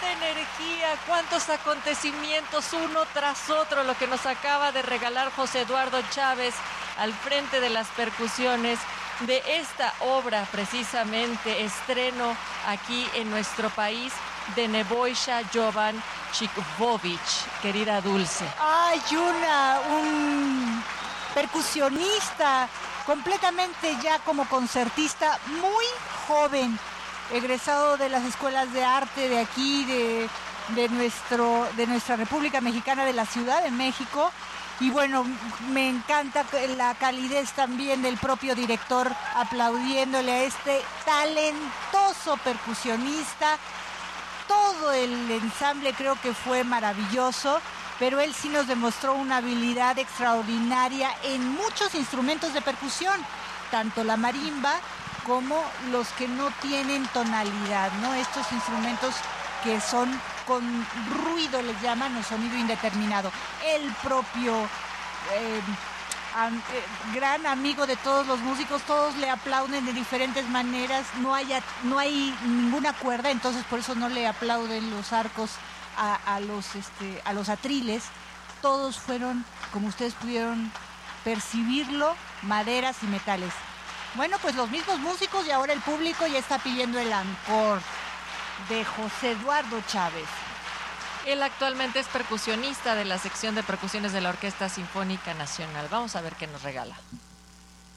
cuánta energía, cuántos acontecimientos uno tras otro, lo que nos acaba de regalar José Eduardo Chávez al frente de las percusiones de esta obra, precisamente estreno aquí en nuestro país de Nebojša Jovan Čikvović, querida Dulce. Ay, un percusionista completamente ya como concertista, muy joven, egresado de las escuelas de arte de aquí, de nuestra República Mexicana, de la Ciudad de México. Y bueno, me encanta la calidez también del propio director aplaudiéndole a este talentoso percusionista. Todo el ensamble creo que fue maravilloso, pero él sí nos demostró una habilidad extraordinaria en muchos instrumentos de percusión, tanto la marimba como los que no tienen tonalidad, ¿no? Estos instrumentos que son con ruido, les llaman, o sonido indeterminado. El propio gran amigo de todos los músicos, todos le aplauden de diferentes maneras, no hay ninguna cuerda, entonces por eso no le aplauden los arcos a los atriles. Todos fueron, como ustedes pudieron percibirlo, maderas y metales. Bueno, pues los mismos músicos y ahora el público ya está pidiendo el encore de José Eduardo Chávez. Él actualmente es percusionista de la sección de percusiones de la Orquesta Sinfónica Nacional. Vamos a ver qué nos regala.